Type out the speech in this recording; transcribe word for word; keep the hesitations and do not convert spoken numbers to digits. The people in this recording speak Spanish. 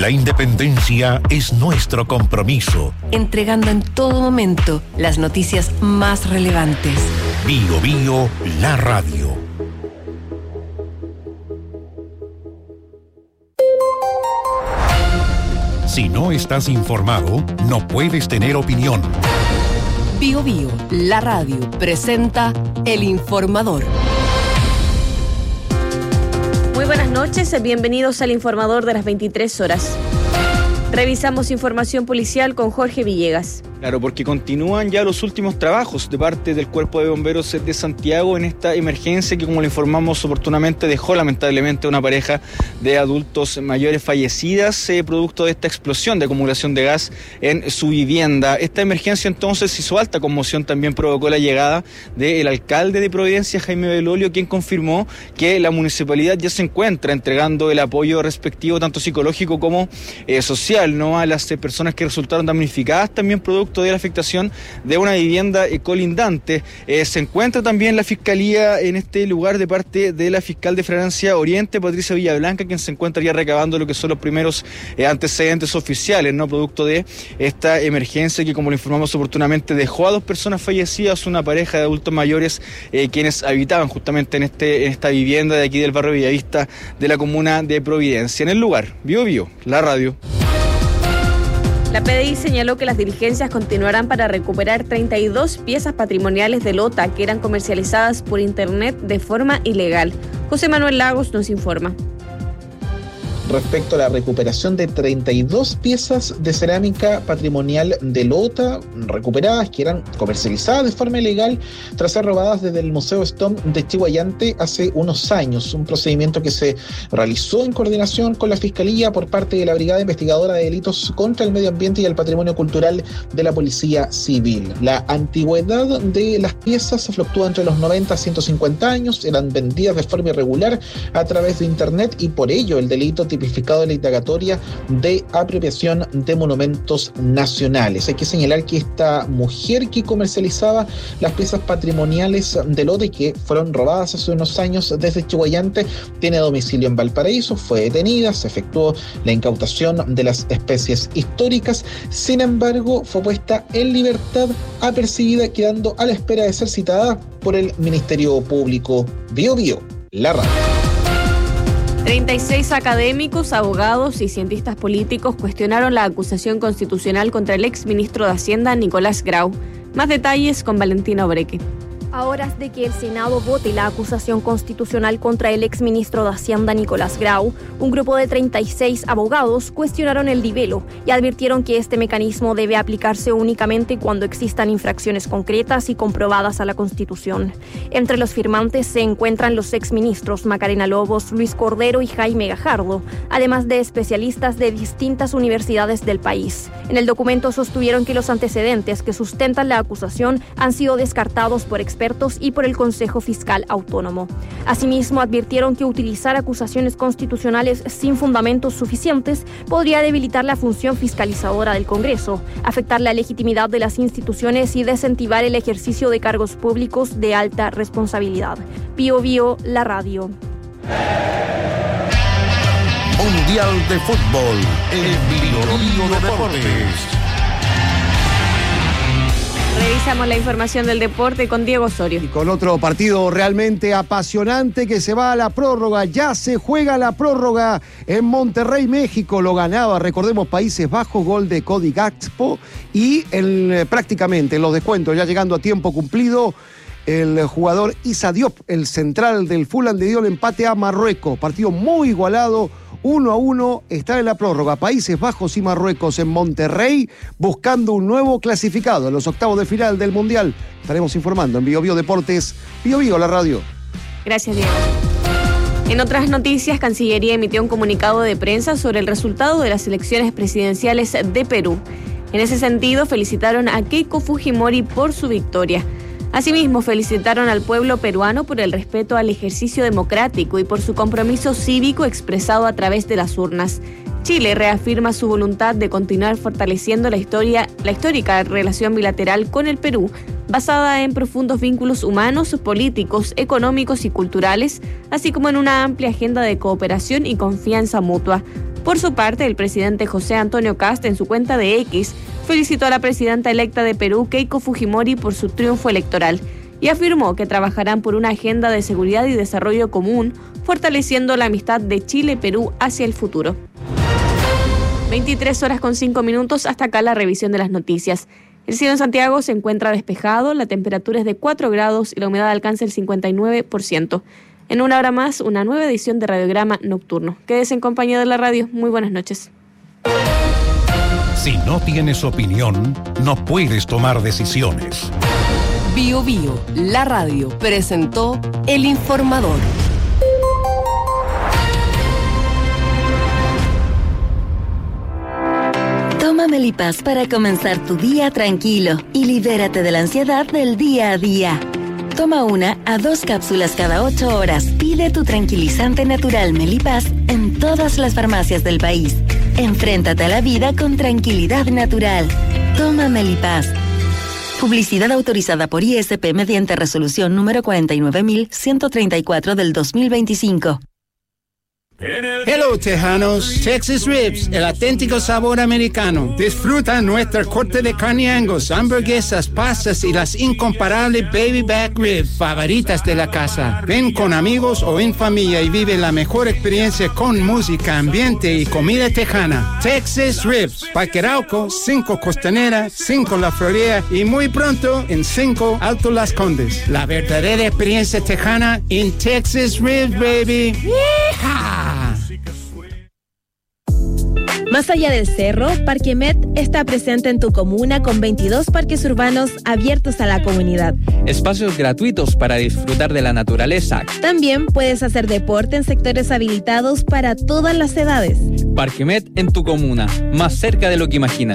La independencia es nuestro compromiso. Entregando en todo momento las noticias más relevantes. Bio Bio, la radio. Si no estás informado, no puedes tener opinión. Bio Bio, la radio, presenta El Informador. Muy buenas noches, bienvenidos al Informador de las veintitrés horas. Revisamos información policial con Jorge Villegas. Claro, porque continúan ya los últimos trabajos de parte del Cuerpo de Bomberos de Santiago en esta emergencia que, como le informamos oportunamente, dejó lamentablemente a una pareja de adultos mayores fallecidas eh, producto de esta explosión de acumulación de gas en su vivienda. Esta emergencia entonces hizo alta conmoción, también provocó la llegada del alcalde de Providencia, Jaime Belolio, quien confirmó que la municipalidad ya se encuentra entregando el apoyo respectivo, tanto psicológico como eh, social, ¿no?, a las eh, personas que resultaron damnificadas, también producto de la afectación de una vivienda eh, colindante. Eh, se encuentra también la Fiscalía en este lugar de parte de la fiscal de Francia Oriente, Patricia Villablanca, quien se encuentra ya recabando lo que son los primeros eh, antecedentes oficiales, ¿no?, producto de esta emergencia que, como le informamos oportunamente, dejó a dos personas fallecidas, una pareja de adultos mayores eh, quienes habitaban justamente en, este, en esta vivienda de aquí del barrio Villavista de la comuna de Providencia. En el lugar, Bio Bio, la radio. La P D I señaló que las diligencias continuarán para recuperar treinta y dos piezas patrimoniales de lota que eran comercializadas por internet de forma ilegal. José Manuel Lagos nos informa. Respecto a la recuperación de treinta y dos piezas de cerámica patrimonial de lota recuperadas, que eran comercializadas de forma ilegal tras ser robadas desde el Museo Stom de Chihuayante hace unos años. Un procedimiento que se realizó en coordinación con la Fiscalía por parte de la Brigada Investigadora de Delitos contra el Medio Ambiente y el Patrimonio Cultural de la Policía Civil. La antigüedad de las piezas fluctúa entre los noventa a ciento cincuenta años, eran vendidas de forma irregular a través de internet y por ello el delito tipificado en la indagatoria de apropiación de monumentos nacionales. Hay que señalar que esta mujer que comercializaba las piezas patrimoniales de lote que fueron robadas hace unos años desde Chihuayante tiene domicilio en Valparaíso, fue detenida, se efectuó la incautación de las especies históricas, sin embargo fue puesta en libertad apercibida, quedando a la espera de ser citada por el Ministerio Público. Bio Bio, la radio. treinta y seis académicos, abogados y cientistas políticos cuestionaron la acusación constitucional contra el exministro de Hacienda, Nicolás Grau. Más detalles con Valentina Obreque. A horas de que el Senado vote la acusación constitucional contra el exministro de Hacienda Nicolás Grau, un grupo de treinta y seis abogados cuestionaron el libelo y advirtieron que este mecanismo debe aplicarse únicamente cuando existan infracciones concretas y comprobadas a la Constitución. Entre los firmantes se encuentran los exministros Macarena Lobos, Luis Cordero y Jaime Gajardo, además de especialistas de distintas universidades del país. En el documento sostuvieron que los antecedentes que sustentan la acusación han sido descartados por expertos y por el Consejo Fiscal Autónomo. Asimismo, advirtieron que utilizar acusaciones constitucionales sin fundamentos suficientes podría debilitar la función fiscalizadora del Congreso, afectar la legitimidad de las instituciones y desincentivar el ejercicio de cargos públicos de alta responsabilidad. Bio Bio, la radio. Mundial de Fútbol en Bio Bio Deportes. Revisamos la información del deporte con Diego Osorio. Y con otro partido realmente apasionante que se va a la prórroga. Ya se juega la prórroga en Monterrey, México. Lo ganaba, recordemos, Países Bajos, gol de Cody Gakpo. Y el, prácticamente en los descuentos, ya llegando a tiempo cumplido, el jugador Issa Diop, el central del Fulham, le dio el empate a Marruecos. Partido muy igualado. Uno a uno, está en la prórroga. Países Bajos y Marruecos en Monterrey, buscando un nuevo clasificado en los octavos de final del Mundial. Estaremos informando en Bio Bio Deportes, Bio Bio, la radio. Gracias, Diego. En otras noticias, Cancillería emitió un comunicado de prensa sobre el resultado de las elecciones presidenciales de Perú. En ese sentido, felicitaron a Keiko Fujimori por su victoria. Asimismo, felicitaron al pueblo peruano por el respeto al ejercicio democrático y por su compromiso cívico expresado a través de las urnas. Chile reafirma su voluntad de continuar fortaleciendo la historia, la histórica relación bilateral con el Perú, basada en profundos vínculos humanos, políticos, económicos y culturales, así como en una amplia agenda de cooperación y confianza mutua. Por su parte, el presidente José Antonio Kast, en su cuenta de X, felicitó a la presidenta electa de Perú, Keiko Fujimori, por su triunfo electoral y afirmó que trabajarán por una agenda de seguridad y desarrollo común, fortaleciendo la amistad de Chile y Perú hacia el futuro. veintitrés horas con cinco minutos, hasta acá la revisión de las noticias. El cielo en Santiago se encuentra despejado, la temperatura es de cuatro grados y la humedad alcanza el cincuenta y nueve por ciento. En una hora más, una nueva edición de Radiograma Nocturno. Quédese en compañía de la radio. Muy buenas noches. Si no tienes opinión, no puedes tomar decisiones. Bio Bio, la radio, presentó El Informador. Toma Melipaz para comenzar tu día tranquilo y libérate de la ansiedad del día a día. Toma una a dos cápsulas cada ocho horas. Pide tu tranquilizante natural Melipaz en todas las farmacias del país. Enfréntate a la vida con tranquilidad natural. Toma Melipaz. Publicidad autorizada por I S P mediante resolución número cuarenta y nueve mil ciento treinta y cuatro del dos mil veinticinco. Hello, tejanos. Texas Ribs, el auténtico sabor americano. Disfruta nuestra corte de carne Angus, hamburguesas, pastas y las incomparables baby back ribs favoritas de la casa. Ven con amigos o en familia y vive la mejor experiencia con música, ambiente y comida tejana. Texas Ribs, Parque Arauco, cinco Costanera, cinco La Florida y muy pronto en cinco Alto Las Condes. La verdadera experiencia tejana en Texas Ribs, baby. ¡Yeehaw! Más allá del cerro, Parque Met está presente en tu comuna con veintidós parques urbanos abiertos a la comunidad. Espacios gratuitos para disfrutar de la naturaleza. También puedes hacer deporte en sectores habilitados para todas las edades. Parque Met en tu comuna, más cerca de lo que imaginas.